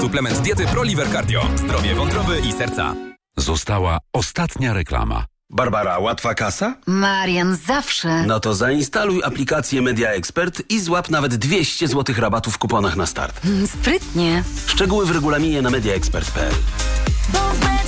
Suplement diety ProLiver Cardio. Zdrowie wątroby i serca. Została ostatnia reklama. Barbara, łatwa kasa? Marian, zawsze. No to zainstaluj aplikację Media Expert i złap nawet 200 zł rabatu w kuponach na start. Sprytnie. Szczegóły w regulaminie na mediaexpert.pl.